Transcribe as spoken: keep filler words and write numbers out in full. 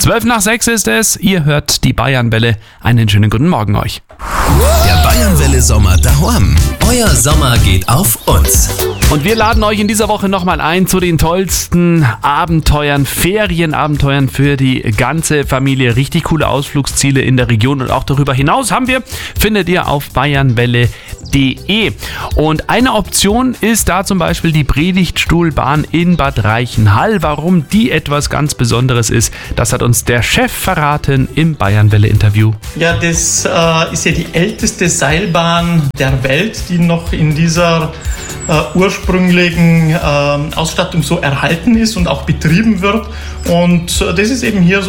Zwölf nach sechs ist es, ihr hört die Bayernwelle. Einen schönen guten Morgen euch. Der Bayernwelle Sommer daheim. Euer Sommer geht auf uns. Und wir laden euch in dieser Woche nochmal ein zu den tollsten Abenteuern, Ferienabenteuern für die ganze Familie. Richtig coole Ausflugsziele in der Region und auch darüber hinaus haben wir, findet ihr auf bayernwelle punkt de. Und eine Option ist da zum Beispiel die Predigtstuhlbahn in Bad Reichenhall. Warum die etwas ganz Besonderes ist, das hat uns der Chef verraten im Bayernwelle-Interview. Ja, das äh, ist ja die älteste Seilbahn der Welt, die noch in dieser äh, ursprünglichen äh, Ausstattung so erhalten ist und auch betrieben wird. Und äh, das ist eben hier so